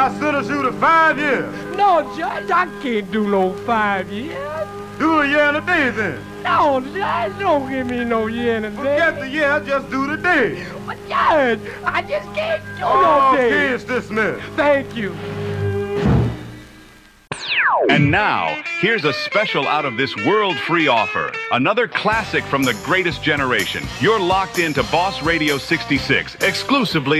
I sentence you to 5 years. No, Judge, I can't do no 5 years. Do a year and a day then. No, Judge, don't give me no year and a day. Forget the year, just do the day. But, Judge, I just can't do no day. Case dismissed. Thank you. And now, here's a special out-of-this-world free offer. Another classic from the greatest generation. You're locked into Boss Radio 66, exclusively